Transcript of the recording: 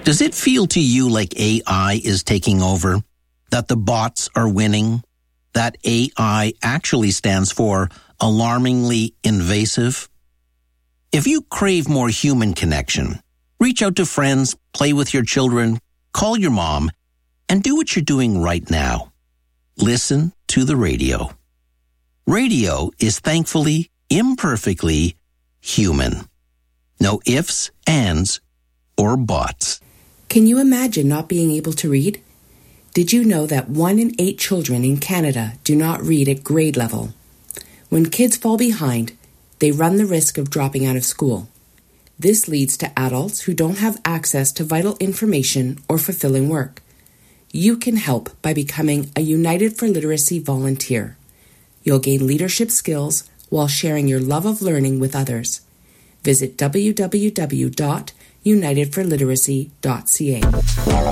Does it feel to you like AI is taking over? That the bots are winning? That AI actually stands for alarmingly invasive? If you crave more human connection, reach out to friends, play with your children, call your mom, and do what you're doing right now. Listen to the radio. Radio is thankfully, imperfectly human. No ifs, ands, or buts. Can you imagine not being able to read? Did you know that 1 in 8 children in Canada do not read at grade level? When kids fall behind, they run the risk of dropping out of school. This leads to adults who don't have access to vital information or fulfilling work. You can help by becoming a United for Literacy volunteer. You'll gain leadership skills while sharing your love of learning with others. Visit www.unitedforliteracy.ca.